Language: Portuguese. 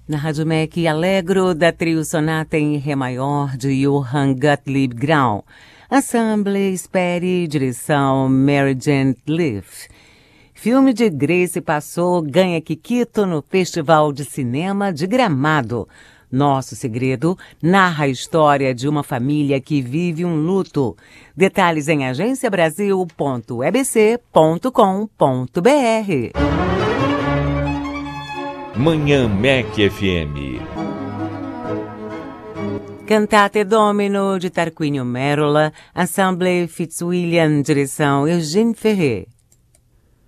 Na Rádio MEC, Allegro, da trio Sonata em Ré maior, de Johann Gottlieb Grau. Ensemble, Espere, direção Mary Jane Leaf. Filme de Grace Passou ganha Kikito no Festival de Cinema de Gramado. Nosso Segredo narra a história de uma família que vive um luto. Detalhes em agenciabrasil.ebc.com.br. Manhã MEC FM. Cantate Domino, de Tarquínio Merola. Ensemble Fitzwilliam, direção Eugênio Ferrer.